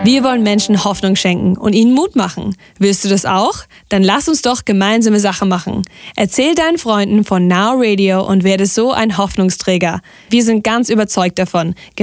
Wir wollen Menschen Hoffnung schenken und ihnen Mut machen. Willst du das auch? Dann lass uns doch gemeinsame Sache machen. Erzähl deinen Freunden von Now Radio und werde so ein Hoffnungsträger. Wir sind ganz überzeugt davon.